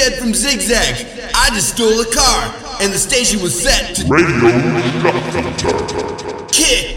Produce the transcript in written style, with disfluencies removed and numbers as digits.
Jed from Zigzag. I just stole a car, and the station was set to Radio Shuffler. kick